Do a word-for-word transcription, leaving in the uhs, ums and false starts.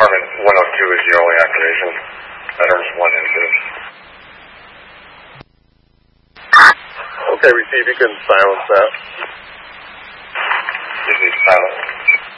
determined one oh two is your only activation. Veterans one and two. Okay, receive. You can silence that. Excuse me, silence.